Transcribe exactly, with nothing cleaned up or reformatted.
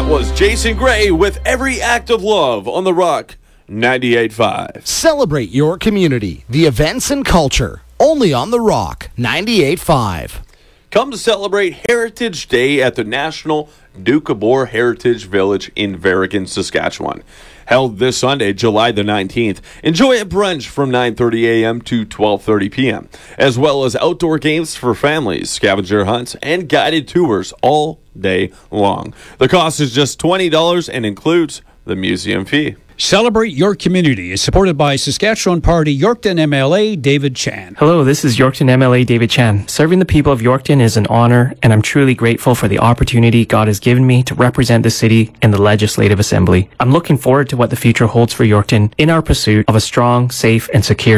That was Jason Gray with Every Act of Love on The Rock ninety-eight point five. Celebrate your community, the events and culture, only on The Rock ninety-eight point five. Come to celebrate Heritage Day at the National Doukhobor Heritage Village in Verrigan, Saskatchewan. Held this Sunday, July the nineteenth. Enjoy a brunch from nine thirty a.m. to twelve thirty p.m., as well as outdoor games for families, scavenger hunts, and guided tours all day long. The cost is just twenty dollars and includes the museum fee. Celebrate Your Community is supported by Saskatchewan Party Yorkton M L A David Chan. Hello, this is Yorkton M L A David Chan. Serving the people of Yorkton is an honor, and I'm truly grateful for the opportunity God has given me to represent the city in the Legislative Assembly. I'm looking forward to what the future holds for Yorkton in our pursuit of a strong, safe, and secure